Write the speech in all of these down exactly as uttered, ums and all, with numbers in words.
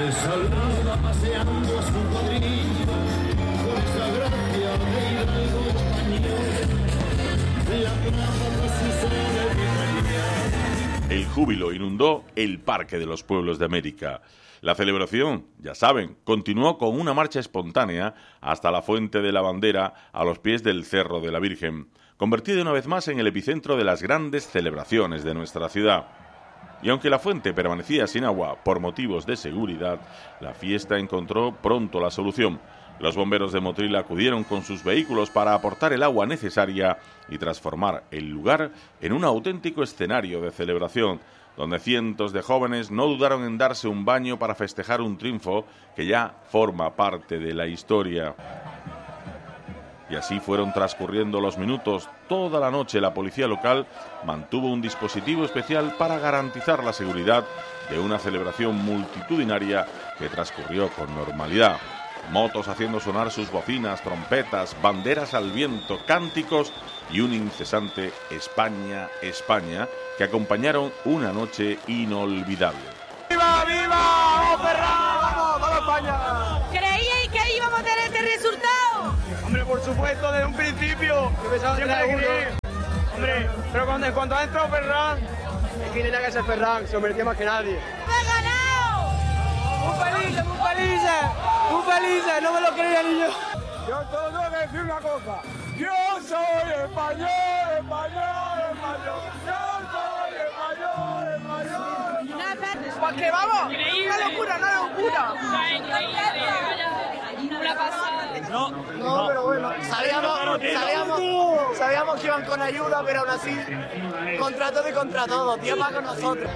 Le saluda paseando a su cuadrilla, con esa gracia de hidalgo español, la plaza de su solemnidad. El júbilo inundó el Parque de los Pueblos de América. La celebración, ya saben, continuó con una marcha espontánea hasta la Fuente de la Bandera a los pies del Cerro de la Virgen, convertida una vez más en el epicentro de las grandes celebraciones de nuestra ciudad. Y aunque la fuente permanecía sin agua por motivos de seguridad, la fiesta encontró pronto la solución. Los bomberos de Motril acudieron con sus vehículos para aportar el agua necesaria y transformar el lugar en un auténtico escenario de celebración, donde cientos de jóvenes no dudaron en darse un baño para festejar un triunfo que ya forma parte de la historia. Y así fueron transcurriendo los minutos. Toda la noche la policía local mantuvo un dispositivo especial para garantizar la seguridad de una celebración multitudinaria que transcurrió con normalidad. Motos haciendo sonar sus bocinas, trompetas, banderas al viento, cánticos y un incesante España, España, que acompañaron una noche inolvidable. ¡Viva, viva! ¡Vamos, Ferran! ¡Vamos, vamos, España! ¿Creíais que íbamos a tener este resultado? Hombre, por supuesto, desde un principio. Yo pensaba que era creer. Hombre, pero cuando, cuando ha entrado Ferran, es que tenía que ser Ferran, se lo merecía más que nadie. ¡Ha ganado! ¡Muy felices, muy felices! ¡Muy felices! No me lo creía ni yo. Yo solo tengo que decir una cosa. Yo soy español, español, español. Yo soy español, español. Pues que vamos, una locura, una locura. Una pasada. No, no, pero bueno, sabíamos, sabíamos, sabíamos que iban con ayuda, pero aún así, contra todo y contra todo, Dios va con nosotros.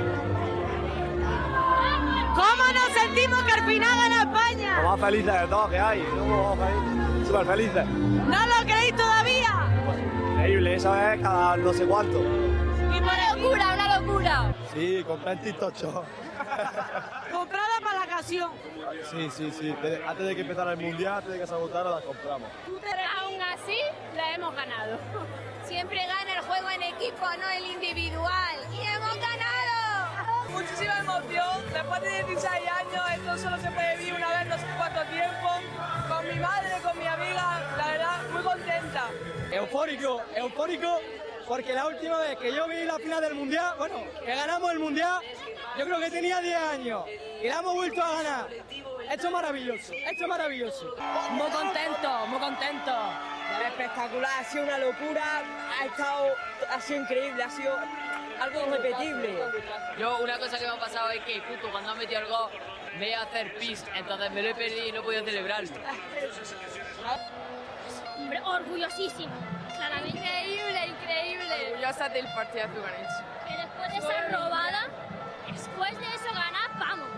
¿Cómo nos sentimos que al final gana España? Lo más felices de todo que hay, somos felices, súper felices. ¿No lo creéis todavía? Increíble, esa vez cada no sé cuánto. Y una locura, una locura. Sí, compré en TikTok Shop. Comprada para la ocasión. Sí, sí, sí, antes de que empezara el mundial, antes de que se agotara, la compramos. Aún así, la hemos ganado. Siempre gana el juego en equipo, no el individual. ¡Y hemos ganado! Muchísima emoción. Después de dieciséis años, esto solo se puede vivir una vez, no sé cuánto tiempo. Con mi madre, con mi amiga, la verdad, muy contenta. Eufórico, eufórico, porque la última vez que yo vi la final del mundial, bueno, que ganamos el mundial, yo creo que tenía diez años y la hemos vuelto a ganar. Esto es maravilloso, esto es maravilloso. Muy contento, muy contento. Espectacular, ha sido una locura, ha estado, ha sido increíble, ha sido algo irrepetible. Yo, una cosa que me ha pasado es que justo cuando ha metido el gol me iba a hacer pis, entonces me lo he perdido y no he podido celebrarlo. Hombre, orgullosísimo. Claramente. Increíble, increíble. Orgullosa del partidazo que han hecho. Que después de esa robada, después de eso ganar, vamos.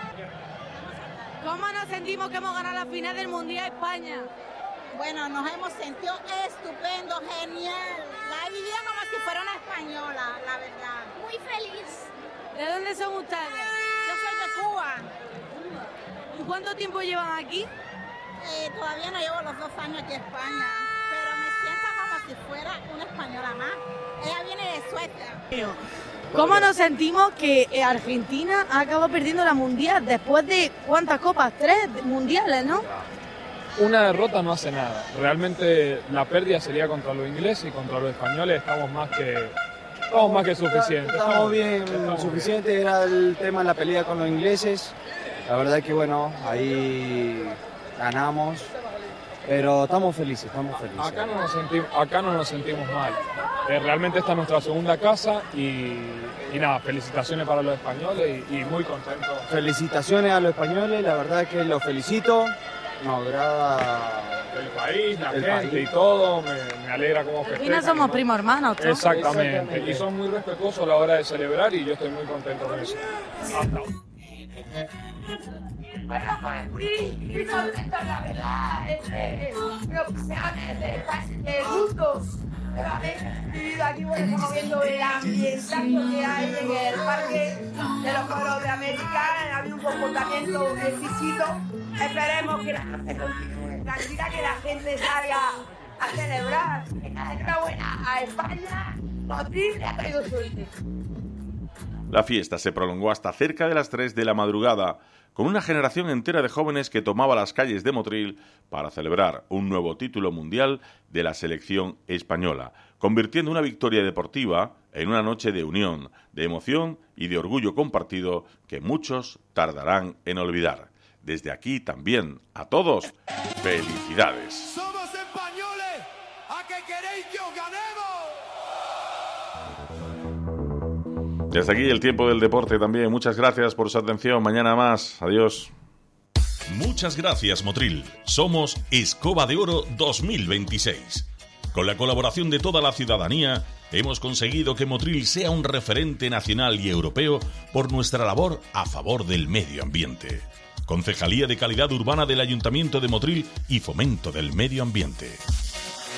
¿Cómo nos sentimos que hemos ganado la final del Mundial España? Bueno, nos hemos sentido estupendo, genial. La he vivido como si fuera una española, la verdad. Muy feliz. ¿De dónde son ustedes? Yo soy de Cuba. ¿Y cuánto tiempo llevan aquí? Eh, todavía no llevo los dos años aquí en España, pero me siento como si fuera una española más. Ella viene de Suecia. ¿Cómo nos sentimos que Argentina ha acabado perdiendo la Mundial después de cuántas copas? Tres mundiales, ¿no? Una derrota no hace nada. Realmente la pérdida sería contra los ingleses y contra los españoles estamos más que estamos más que suficientes. Estamos bien, suficiente. Era el tema de la pelea con los ingleses. La verdad es que bueno, ahí ganamos, pero estamos felices, estamos felices. Acá no nos sentimos, acá no nos sentimos mal. Eh, realmente esta es nuestra segunda casa y, y nada, felicitaciones para los españoles y, y muy contentos. Felicitaciones a los españoles, la verdad es que los felicito. Nos agrada el país, la el gente país. y todo, me, me alegra cómo festejan. Al final somos primos hermanos, ¿no? Exactamente. Exactamente, y son muy respetuosos a la hora de celebrar y yo estoy muy contento con eso. Hasta ahora. Bueno, pues sí, muy contento, la verdad, entre opciones, de gustos. He vivido aquí, bueno, como viendo el ambientazo que hay en el Parque de los Pueblos de América. Ha habido un comportamiento exquisito. Esperemos que la gente continúe. Tranquila, que la gente salga a celebrar. Enhorabuena a España. Motril le ha traído suerte. La fiesta se prolongó hasta cerca de las tres de la madrugada, con una generación entera de jóvenes que tomaba las calles de Motril para celebrar un nuevo título mundial de la selección española, convirtiendo una victoria deportiva en una noche de unión, de emoción y de orgullo compartido que muchos tardarán en olvidar. Desde aquí también, a todos, felicidades. ¡Somos españoles! ¿A qué queréis que os ganemos? Desde aquí el tiempo del deporte también. Muchas gracias por su atención. Mañana más. Adiós. Muchas gracias, Motril. Somos Escoba de Oro dos mil veintiséis. Con la colaboración de toda la ciudadanía, hemos conseguido que Motril sea un referente nacional y europeo por nuestra labor a favor del medio ambiente. Concejalía de Calidad Urbana del Ayuntamiento de Motril y Fomento del Medio Ambiente.